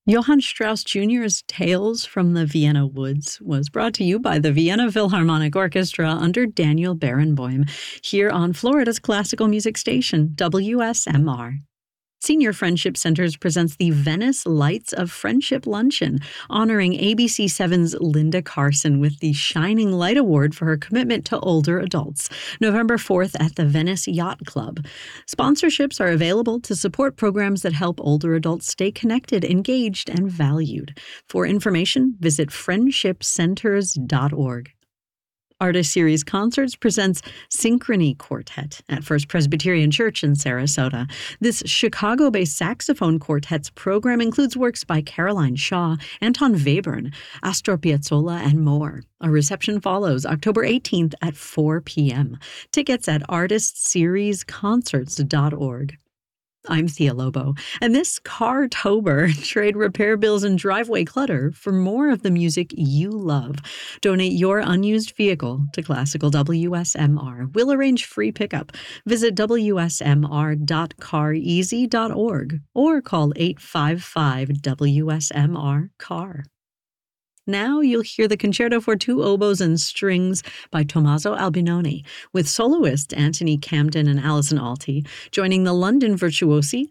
Johann Strauss Jr.'s Tales from the Vienna Woods was brought to you by the Vienna Philharmonic Orchestra under Daniel Barenboim, here on Florida's classical music station, WSMR. Senior Friendship Centers presents the Venice Lights of Friendship Luncheon, honoring ABC7's Linda Carson with the Shining Light Award for her commitment to older adults, November 4th at the Venice Yacht Club. Sponsorships are available to support programs that help older adults stay connected, engaged, and valued. For information, visit friendshipcenters.org. Artist Series Concerts presents Synchrony Quartet at First Presbyterian Church in Sarasota. This Chicago-based saxophone quartet's program includes works by Caroline Shaw, Anton Webern, Astor Piazzolla, and more. A reception follows October 18th at 4 p.m. Tickets at artistseriesconcerts.org. I'm Thea Lobo, and this Car-tober, trade repair bills and driveway clutter for more of the music you love. Donate your unused vehicle to Classical WSMR. We'll arrange free pickup. Visit wsmr.careasy.org or call 855-WSMR-CAR. Now you'll hear the Concerto for Two Oboes and Strings by Tommaso Albinoni, with soloist Anthony Camden and Alison Alty, joining the London virtuosi